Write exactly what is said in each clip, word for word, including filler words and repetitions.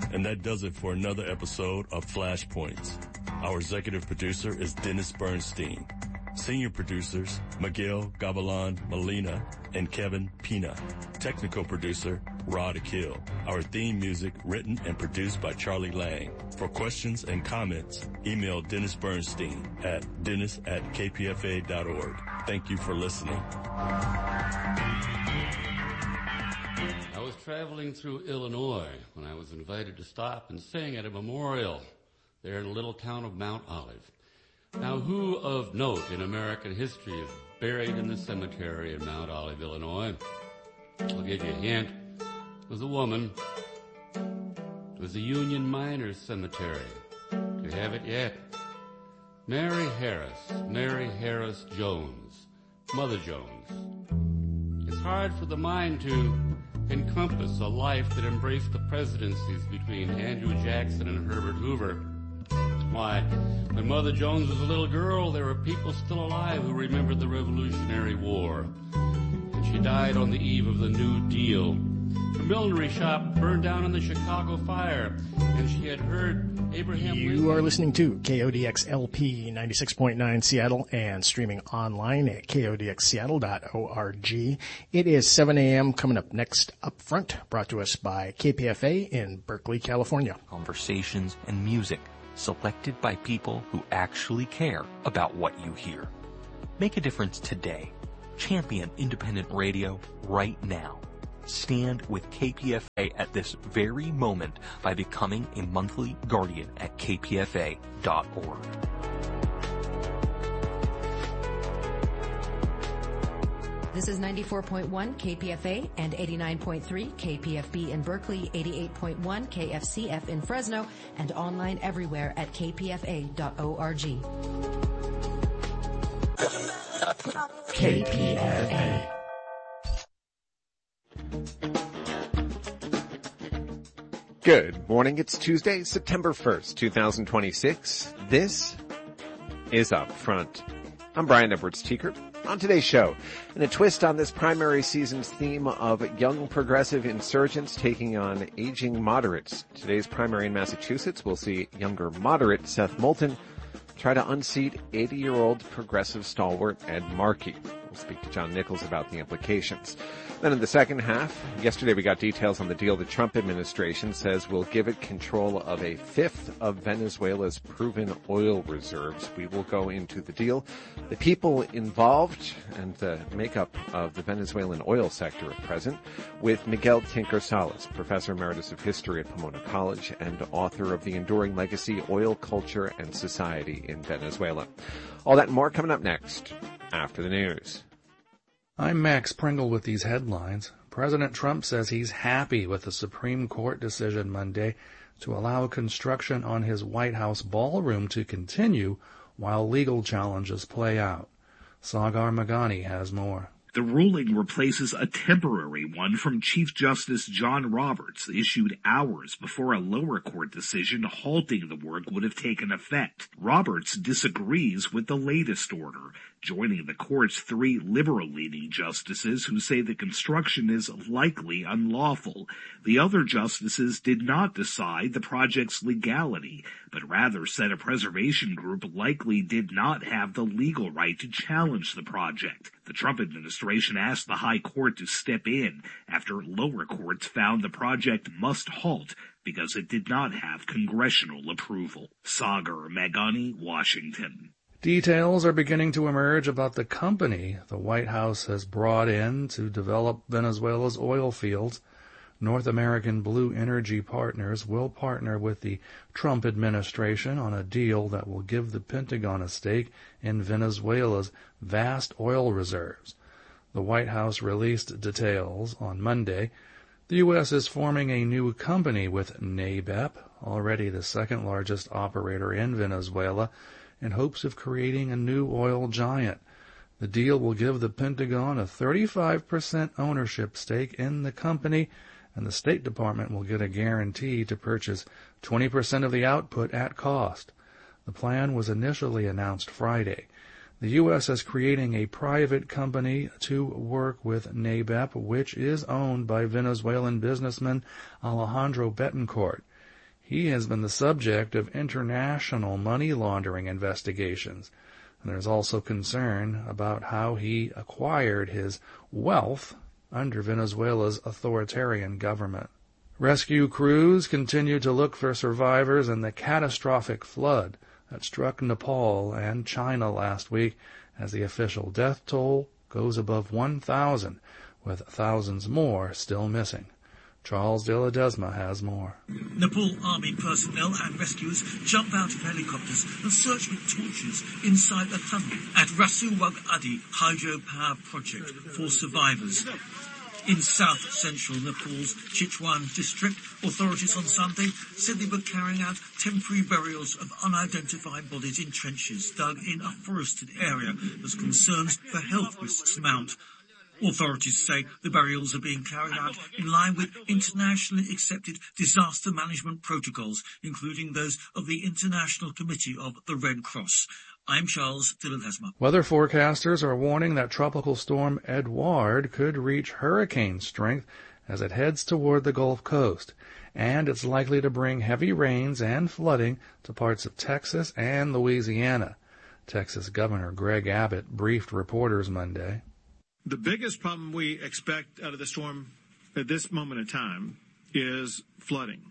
And that does it for another episode of Flashpoints. Our executive producer is Dennis Bernstein. Senior producers, Miguel Gavilan Molina and Kevin Pina. Technical producer, Rod Akil. Our theme music written and produced by Charlie Lang. For questions and comments, email Dennis Bernstein at dennis at k p f a dot org. Thank you for listening. I was traveling through Illinois when I was invited to stop and sing at a memorial there in the little town of Mount Olive. Now, who of note in American history is buried in the cemetery in Mount Olive, Illinois? I'll give you a hint. It was a woman. It was the Union Miners Cemetery. Do you have it yet? Mary Harris, Mary Harris Jones, Mother Jones. It's hard for the mind to encompass a life that embraced the presidencies between Andrew Jackson and Herbert Hoover. Why, when Mother Jones was a little girl, there were people still alive who remembered the Revolutionary War. And she died on the eve of the New Deal. Her millinery shop burned down in the Chicago fire, and she had heard Abraham You Lincoln. are listening to K O D X L P ninety-six point nine Seattle and streaming online at k o d x seattle dot org. It is seven a.m. Coming up next up front, brought to us by K P F A in Berkeley, California. Conversations and music selected by people who actually care about what you hear. Make a difference today. Champion independent radio right now. Stand with K P F A at this very moment by becoming a monthly guardian at k p f a dot org. This is ninety-four point one K P F A and eighty-nine point three K P F B in Berkeley, eighty-eight point one K F C F in Fresno, and online everywhere at k p f a dot org. K P F A. Good morning. It's Tuesday, September first, twenty twenty-six. This is Up Front. I'm Brian Edwards-Teekert. On today's show, in a twist on this primary season's theme of young progressive insurgents taking on aging moderates. Today's primary in Massachusetts will see younger moderate Seth Moulton try to unseat eighty-year-old progressive stalwart Ed Markey. We'll speak to John Nichols about the implications. Then in the second half, yesterday we got details on the deal the Trump administration says will give it control of a fifth of Venezuela's proven oil reserves. We will go into the deal, the people involved, and the makeup of the Venezuelan oil sector at present with Miguel Tinker Salas, Professor Emeritus of History at Pomona College and author of The Enduring Legacy, Oil Culture and Society in Venezuela. All that and more coming up next after the news. I'm Max Pringle with these headlines. President Trump says he's happy with the Supreme Court decision Monday to allow construction on his White House ballroom to continue while legal challenges play out. Sagar Magani has more. The ruling replaces a temporary one from Chief Justice John Roberts, issued hours before a lower court decision halting the work would have taken effect. Roberts disagrees with the latest order, joining the court's three liberal-leaning justices who say the construction is likely unlawful. The other justices did not decide the project's legality, but rather said a preservation group likely did not have the legal right to challenge the project. The Trump administration asked the high court to step in after lower courts found the project must halt because it did not have congressional approval. Sagar Magani, Washington. Details are beginning to emerge about the company the White House has brought in to develop Venezuela's oil fields. North American Blue Energy Partners will partner with the Trump administration on a deal that will give the Pentagon a stake in Venezuela's vast oil reserves. The White House released details on Monday. The U S is forming a new company with N A B E P, already the second largest operator in Venezuela, in hopes of creating a new oil giant. The deal will give the Pentagon a thirty-five percent ownership stake in the company, and the State Department will get a guarantee to purchase twenty percent of the output at cost. The plan was initially announced Friday. The U S is creating a private company to work with N A B E P, which is owned by Venezuelan businessman Alejandro Betancourt. he has been the subject of international money laundering investigations. And there's also concern about how he acquired his wealth under Venezuela's authoritarian government. Rescue crews continue to look for survivors in the catastrophic flood that struck Nepal and China last week, as the official death toll goes above one thousand, with thousands more still missing. Charles de Ledesma has more. Nepal Army personnel and rescuers jump out of helicopters and search with torches inside a tunnel at Rasuwag Adi hydropower project for survivors. In south-central Nepal's Chitwan district, authorities on Sunday said they were carrying out temporary burials of unidentified bodies in trenches dug in a forested area as concerns for health risks mount. Authorities say the burials are being carried out in line with internationally accepted disaster management protocols, including those of the International Committee of the Red Cross. I'm Charles de Ledesma. Weather forecasters are warning that Tropical Storm Edouard could reach hurricane strength as it heads toward the Gulf Coast, and it's likely to bring heavy rains and flooding to parts of Texas and Louisiana. Texas Governor Greg Abbott briefed reporters Monday. The biggest problem we expect out of the storm at this moment in time is flooding.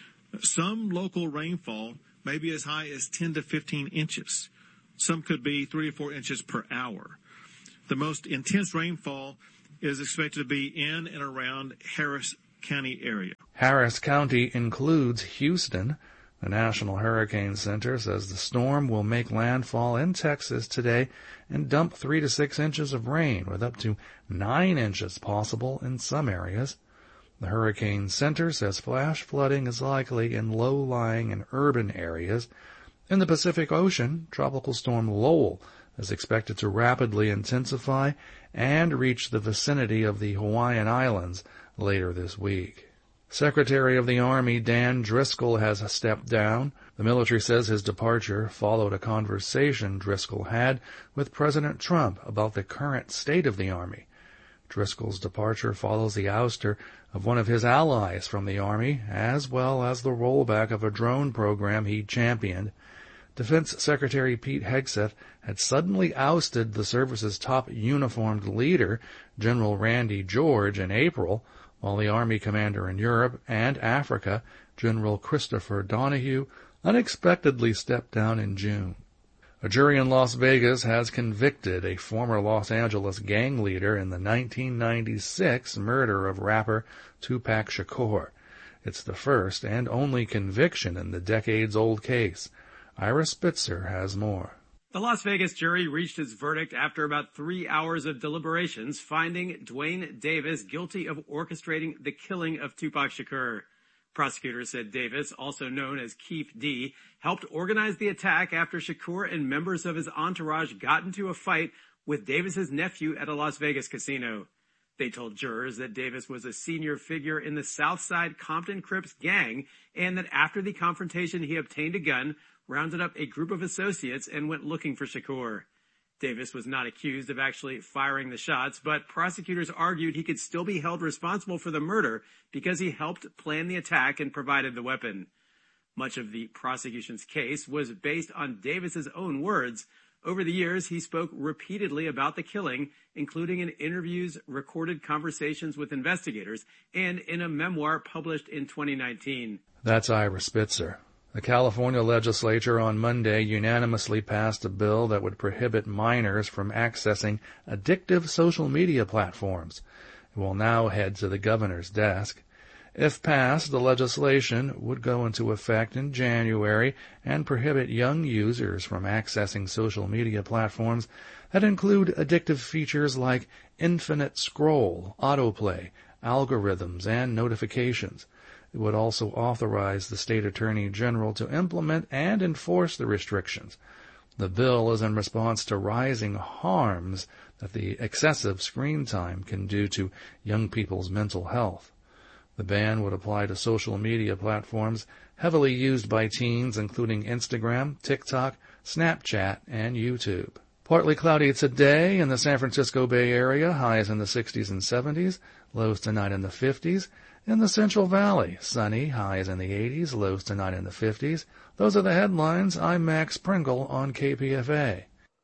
Some local rainfall may be as high as ten to fifteen inches. Some could be three or four inches per hour. The most intense rainfall is expected to be in and around Harris County area. Harris County includes Houston. The National Hurricane Center says the storm will make landfall in Texas today and dump three to six inches of rain, with up to nine inches possible in some areas. The Hurricane Center says flash flooding is likely in low-lying and urban areas. In the Pacific Ocean, Tropical Storm Lowell is expected to rapidly intensify and reach the vicinity of the Hawaiian Islands later this week. Secretary of the Army Dan Driscoll has stepped down. The military says his departure followed a conversation Driscoll had with President Trump about the current state of the Army. Driscoll's departure follows the ouster of one of his allies from the Army, as well as the rollback of a drone program he championed. Defense Secretary Pete Hegseth had suddenly ousted the service's top uniformed leader, General Randy George, in April, while the Army commander in Europe and Africa, General Christopher Donahue, unexpectedly stepped down in June. A jury in Las Vegas has convicted a former Los Angeles gang leader in the nineteen ninety-six murder of rapper Tupac Shakur. It's the first and only conviction in the decades-old case. Ira Spitzer has more. The Las Vegas jury reached its verdict after about three hours of deliberations, finding Dwayne Davis guilty of orchestrating the killing of Tupac Shakur. Prosecutors said Davis, also known as Keith D., helped organize the attack after Shakur and members of his entourage got into a fight with Davis's nephew at a Las Vegas casino. They told jurors that Davis was a senior figure in the Southside Compton Crips gang, and that after the confrontation he obtained a gun, rounded up a group of associates, and went looking for Shakur. Davis was not accused of actually firing the shots, but prosecutors argued he could still be held responsible for the murder because he helped plan the attack and provided the weapon. Much of the prosecution's case was based on Davis's own words. Over the years, he spoke repeatedly about the killing, including in interviews, recorded conversations with investigators, and in a memoir published in twenty nineteen. That's Ira Spitzer. The California legislature on Monday unanimously passed a bill that would prohibit minors from accessing addictive social media platforms. It will now head to the governor's desk. If passed, the legislation would go into effect in January and prohibit young users from accessing social media platforms that include addictive features like infinite scroll, autoplay, algorithms, and notifications. It would also authorize the state attorney general to implement and enforce the restrictions. The bill is in response to rising harms that the excessive screen time can do to young people's mental health. The ban would apply to social media platforms heavily used by teens, including Instagram, TikTok, Snapchat, and YouTube. Partly cloudy today in the San Francisco Bay Area, highs in the sixties and seventies, lows tonight in the fifties. In the Central Valley, sunny, highs in the eighties, lows tonight in the fifties. Those are the headlines. I'm Max Pringle on K P F A.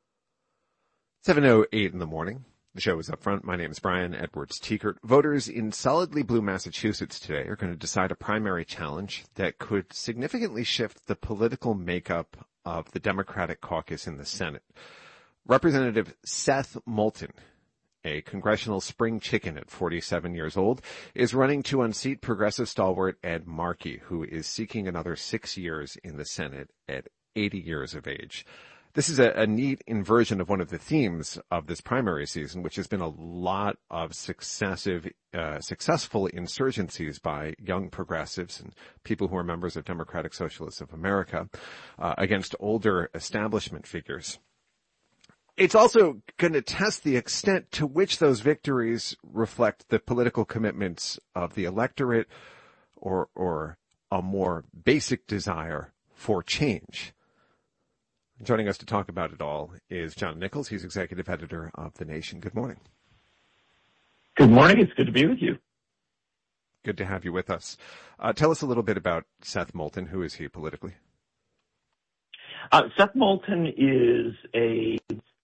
seven oh eight in the morning. The show is up front. My name is Brian Edwards Teekert. Voters in solidly blue Massachusetts today are going to decide a primary challenge that could significantly shift the political makeup of the Democratic caucus in the Senate. Representative Seth Moulton, a congressional spring chicken at forty-seven years old, is running to unseat progressive stalwart Ed Markey, who is seeking another six years in the Senate at eighty years of age. This is a, a neat inversion of one of the themes of this primary season, which has been a lot of successive, uh, successful insurgencies by young progressives and people who are members of Democratic Socialists of America uh, against older establishment figures. It's also going to test the extent to which those victories reflect the political commitments of the electorate or, or a more basic desire for change. Joining us to talk about it all is John Nichols. He's executive editor of The Nation. Good morning. Good morning. It's good to be with you. Good to have you with us. Uh, tell us a little bit about Seth Moulton. Who is he politically? Uh, Seth Moulton is a,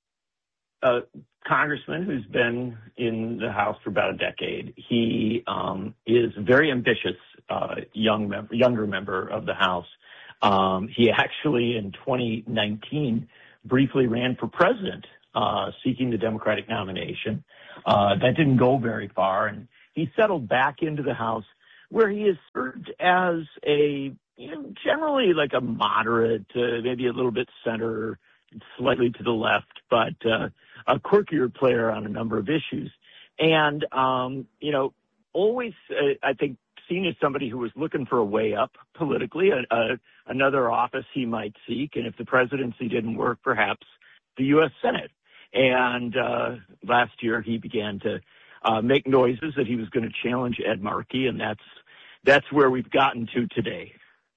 a congressman who's been in the House for about a decade. He um, is a very ambitious uh, young member, younger member of the House. Um, he actually, in twenty nineteen, briefly ran for president, uh, seeking the Democratic nomination. Uh, that didn't go very far, and he settled back into the House, where he has served as a, you know, generally like a moderate, uh, maybe a little bit center, slightly to the left, but uh, a quirkier player on a number of issues. And, um, you know, always, uh, I think, seen as somebody who was looking for a way up politically, a, a, another office he might seek, and if the presidency didn't work, perhaps the U S Senate. And uh, last year he began to uh, make noises that he was going to challenge Ed Markey, and that's that's where we've gotten to today.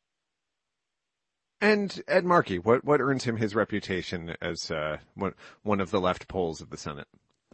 And Ed Markey, what what earns him his reputation as uh, one one of the left poles of the Senate?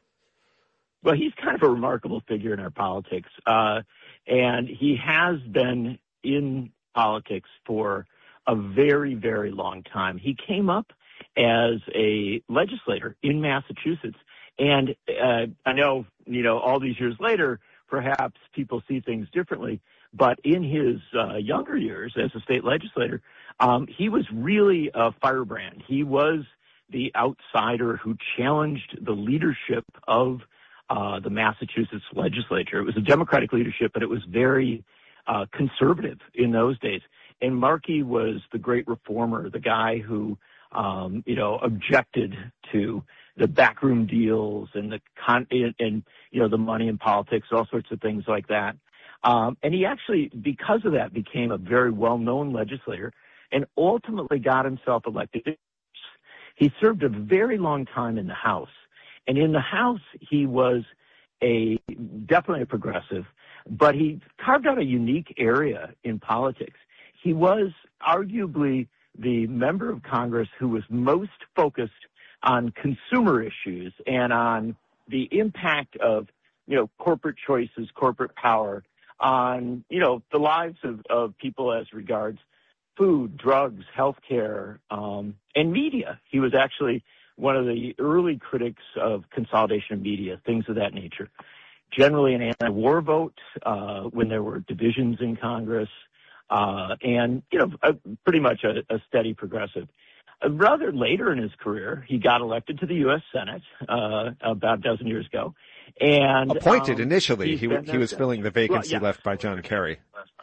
Well, he's kind of a remarkable figure in our politics. Uh, and he has been in politics for a very, very long time. He came up as a legislator in Massachusetts. And uh, I know, you know, all these years later, perhaps people see things differently. But in his uh, younger years as a state legislator, um, he was really a firebrand. He was the outsider who challenged the leadership of Uh, the Massachusetts legislature. It was a Democratic leadership, but it was very uh, conservative in those days. And Markey was the great reformer, the guy who, um, you know, objected to the backroom deals and the con- and, and you know the money in politics, all sorts of things like that. Um, and he actually, because of that, became a very well-known legislator and ultimately got himself elected. He served a very long time in the House. And in the House, he was a definitely a progressive, but he carved out a unique area in politics. He was arguably the member of Congress who was most focused on consumer issues and on the impact of, you know, corporate choices, corporate power on, you know, the lives of, of people as regards food, drugs, healthcare, um, and media. He was actually one of the early critics of consolidation of media, things of that nature. Generally an anti-war vote uh, when there were divisions in Congress, uh, and, you know, a, pretty much a, a steady progressive. Uh, rather later in his career, he got elected to the U S Senate uh, about a dozen years ago. And Appointed um, initially, he, he was filling the vacancy well, yeah. left by John Kerry.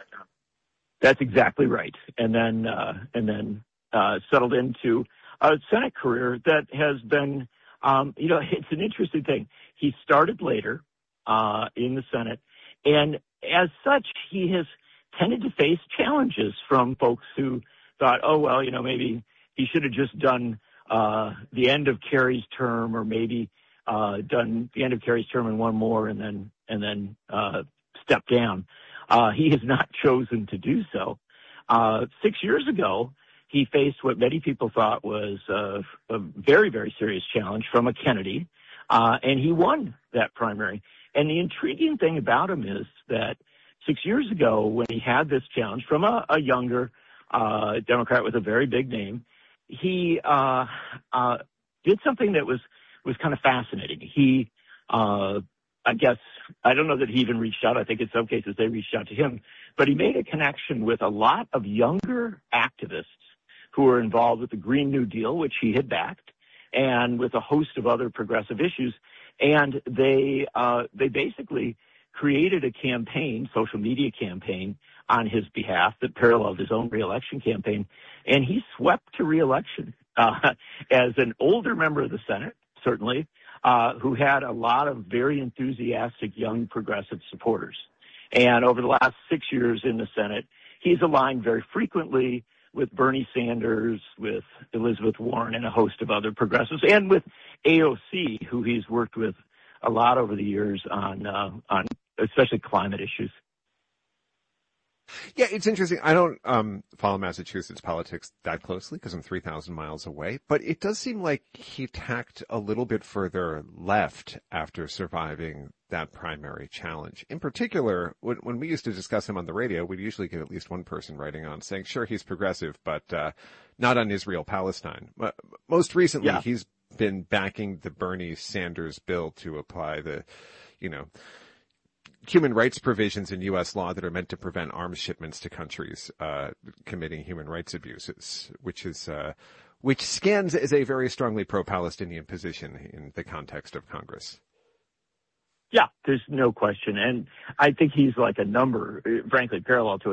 That's exactly right. And then, uh, and then uh, settled into a Senate career that has been, um, you know, it's an interesting thing. He started later uh, in the Senate, and as such, he has tended to face challenges from folks who thought, oh, well, you know, maybe he should have just done uh, the end of Kerry's term, or maybe uh, done the end of Kerry's term and one more, and then and then uh, stepped down. Uh, he has not chosen to do so. Uh, six years ago, he faced what many people thought was a, a very, very serious challenge from a Kennedy, uh, and he won that primary. And the intriguing thing about him is that six years ago when he had this challenge from a, a younger uh, Democrat with a very big name, he uh, uh, did something that was, was kind of fascinating. He, uh, I guess, I don't know that he even reached out. I think in some cases they reached out to him, but he made a connection with a lot of younger activists who were involved with the Green New Deal, which he had backed, and with a host of other progressive issues. And they, uh, they basically created a campaign, social media campaign on his behalf that paralleled his own reelection campaign. And he swept to reelection, uh, as an older member of the Senate, certainly, uh, who had a lot of very enthusiastic young progressive supporters. And over the last six years in the Senate, he's aligned very frequently with Bernie Sanders, with Elizabeth Warren, and a host of other progressives, and with A O C, who he's worked with a lot over the years on, uh, on especially climate issues. Yeah, it's interesting. I don't um follow Massachusetts politics that closely because I'm three thousand miles away, but it does seem like he tacked a little bit further left after surviving that primary challenge. In particular, when, when we used to discuss him on the radio, we'd usually get at least one person writing on saying, sure, he's progressive, but uh not on Israel-Palestine. Most recently, yeah. he's been backing the Bernie Sanders bill to apply the, you know, human rights provisions in U S law that are meant to prevent arms shipments to countries uh committing human rights abuses, which is uh which scans as a very strongly pro-Palestinian position in the context of Congress. Yeah, there's no question. And I think he's like a number, frankly, parallel to